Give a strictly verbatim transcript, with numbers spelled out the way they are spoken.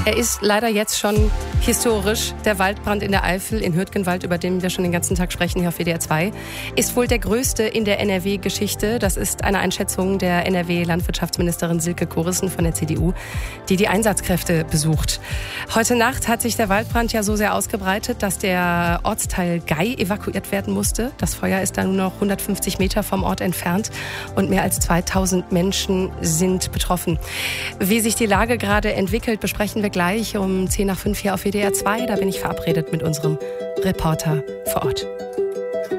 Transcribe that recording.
Er ist leider jetzt schon historisch. Der Waldbrand in der Eifel in Hürtgenwald, über den wir schon den ganzen Tag sprechen hier auf W D R zwei, ist wohl der größte in der N R W-Geschichte. Das ist eine Einschätzung der N R W-Landwirtschaftsministerin Silke Kurissen von der C D U, die die Einsatzkräfte besucht. Heute Nacht hat sich der Waldbrand ja so sehr ausgebreitet, dass der Ortsteil Gei evakuiert werden musste. Das Feuer ist dann nur noch hundertfünfzig Meter vom Ort entfernt und mehr als zweitausend Menschen sind betroffen. Wie sich die Lage gerade entwickelt, besprechen wir gleich um zehn nach fünf hier auf W D R zwei. Da bin ich verabredet mit unserem Reporter vor Ort.